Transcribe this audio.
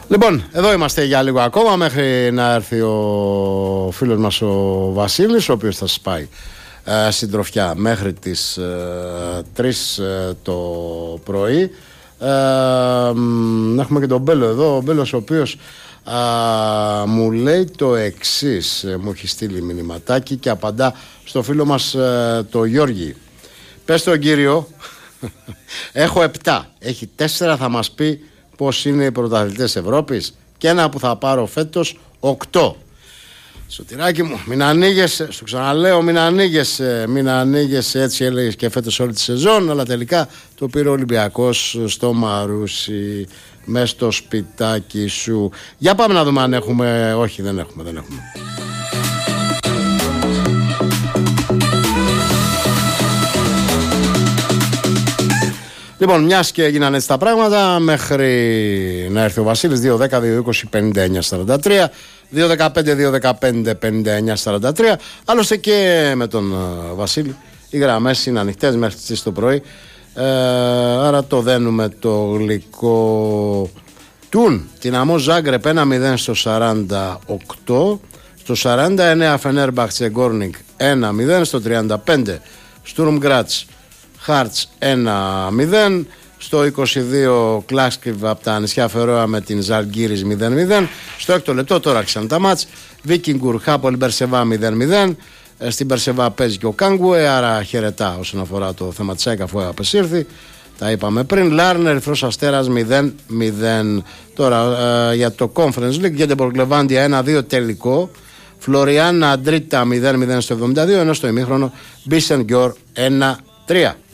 Λοιπόν, εδώ είμαστε για λίγο ακόμα μέχρι να έρθει ο φίλος μας ο Βασίλης, ο οποίος θα σας πάει συντροφιά μέχρι τις 3 το πρωί. Έχουμε και τον Μπέλο εδώ, ο Μπέλος ο οποίος μου λέει το εξής, μου έχει στείλει μηνυματάκι και απαντά στο φίλο μας το Γιώργη. Πες τον κύριο, έχω 7, έχει 4, θα μας πει πώς είναι οι πρωταθλητές Ευρώπης και ένα που θα πάρω φέτος 8. Σωτηράκι μου, μην ανοίγεσαι, σου ξαναλέω, μην ανοίγεσαι, έτσι έλεγες και φέτος όλη τη σεζόν, αλλά τελικά το πήρε ο Ολυμπιακός στο Μαρούσι, μες στο σπιτάκι σου. Για πάμε να δούμε αν έχουμε. Όχι, δεν έχουμε. Λοιπόν, μιας και έγιναν έτσι τα πράγματα, μέχρι να έρθει ο Βασίλης, 2-10-2-20-59-43, 2-15-2-15-59-43. Άλλωστε και με τον Βασίλη οι γραμμές είναι ανοιχτές μέχρι τις 3 το πρωί. Άρα το δένουμε το γλυκό. Τουν, Δυναμό Ζάγκρεπ 1-0 στο 48, στο 49 Φενέρμπαχτσε Γκόρνικ 1-0, στο 35 Στουρμ Γκράτς Χάρτς 1-0, στο 22 Κλάσκιβ από τα νησιά Φερόα με την Ζαλγκύρης 0-0, στο 6ο λεπτό τώρα ξανά τα μάτς, Βίκινγκουρ Χάπολ Μπερσεβά 0-0, στην Μπερσεβά παίζει και ο Κάγκουε, άρα χαιρετά όσον αφορά το θέμα της ΑΕΚ αφού απεσύρθη, τα είπαμε πριν. Λάρνερ Ερυθρός Αστέρας 0-0. Τώρα για το Conference League, Γκέτεμποργκ Λεβάντια 1-2 τελικό, Φλωριάννα Αντρίτα 0-0 στο 72, ενώ στο ημίχρονο Μπίσεν Γκιόρ 1-3.